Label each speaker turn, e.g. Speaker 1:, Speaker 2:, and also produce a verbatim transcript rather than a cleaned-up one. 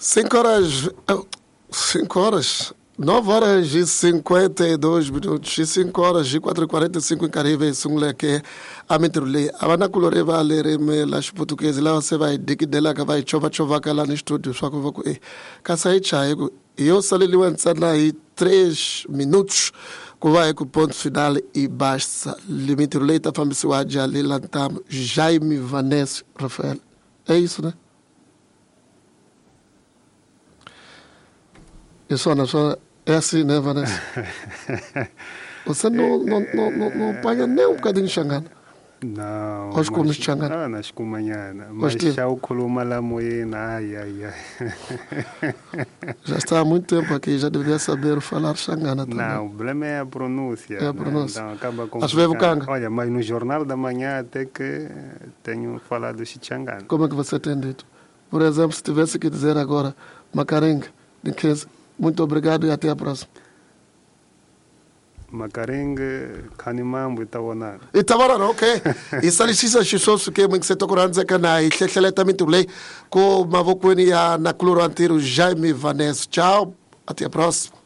Speaker 1: cinco horas, cinco horas, nove horas e cinquenta e dois minutos, e cinco horas e quatro e quarenta e cinco em Caribe, Sungleke, a Metrolê. A Ana Colore vai ler las português, lá você vai dizer dela que vai chova chova lá no estúdio, só que eu vou com ele. Caçai Chaigo, e eu salei o antes aí três minutos, que vai com o ponto final e basta. Limite o leite, a família já ali lantamos, Jaime Vanessa Rafael. É isso, né? Isso, Ana, só é assim, né, Vanessa? Você não, não, não, não, não apanha nem um bocadinho de Xangana?
Speaker 2: Não.
Speaker 1: Hoje comes Xangana?
Speaker 2: Não, nas comanhana. Mas já o columa lá moena, ai, ai, ai.
Speaker 1: Já está há muito tempo aqui, já deveria saber falar Xangana também.
Speaker 2: Não, o problema é a pronúncia.
Speaker 1: É a pronúncia.
Speaker 2: Né? Então acaba
Speaker 1: As canga.
Speaker 2: Olha, mas no jornal da manhã até que tenho falado Xangana.
Speaker 1: Como é que você tem dito? Por exemplo, se tivesse que dizer agora, Macarengue, de que muito obrigado e até a próxima.
Speaker 2: Macarengue, Canimambo, Itawana.
Speaker 1: Itawana, ok. E salicisa xissoso que muito se toca dizer que na excelentemente lei com uma voconia na cloro antigo Jaime Vanessa. Tchau, até a próxima.